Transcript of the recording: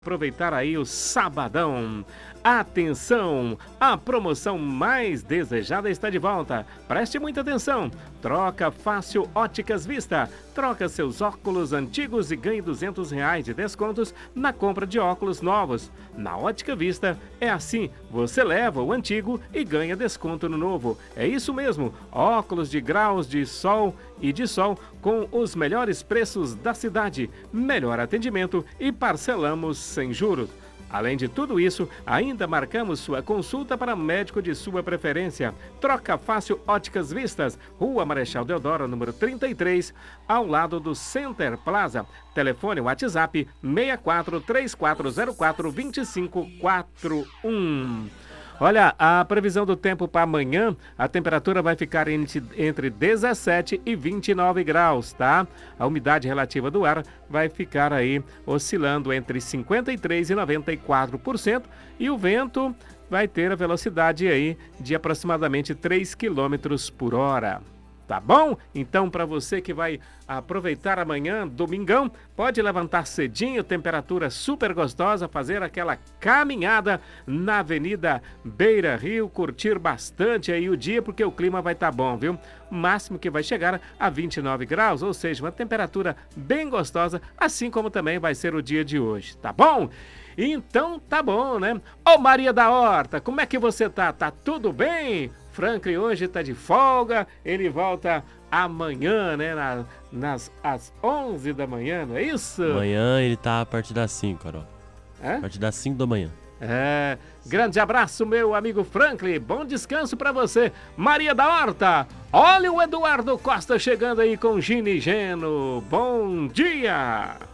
Aproveitar aí o sabadão. Atenção, a promoção mais desejada está de volta. Preste muita atenção. Troca Fácil Óticas Vista. Troca seus óculos antigos e ganhe R$ 200 de descontos na compra de óculos novos. Na Ótica Vista é assim, você leva o antigo e ganha desconto no novo. É isso mesmo, óculos de graus de sol e de sol com os melhores preços da cidade, melhor atendimento e parcelamos sem juros. Além de tudo isso, ainda marcamos sua consulta para médico de sua preferência. Troca Fácil Óticas Vistas, Rua Marechal Deodoro, número 33, ao lado do Center Plaza. Telefone WhatsApp 64 3404 2541. Olha, a previsão do tempo para amanhã, a temperatura vai ficar entre 17 e 29 graus, tá? A umidade relativa do ar vai ficar aí oscilando entre 53% e 94% e o vento vai ter a velocidade aí de aproximadamente 3 km por hora. Tá bom? Então, para você que vai aproveitar amanhã, domingão, pode levantar cedinho, temperatura super gostosa, fazer aquela caminhada na Avenida Beira Rio, curtir bastante aí o dia, porque o clima vai estar bom, viu? Máximo que vai chegar a 29 graus, ou seja, uma temperatura bem gostosa, assim como também vai ser o dia de hoje, tá bom? Então, tá bom, né? Ô Maria da Horta, como é que você tá? Tá tudo bem? Franklin hoje tá de folga, ele volta amanhã, né, às 11 da manhã, não é isso? Amanhã ele tá a partir das 5, Carol. É? A partir das 5 da manhã. Grande abraço, meu amigo Franklin, bom descanso pra você. Maria da Horta, olha o Eduardo Costa chegando aí com Gino e Geno, bom dia!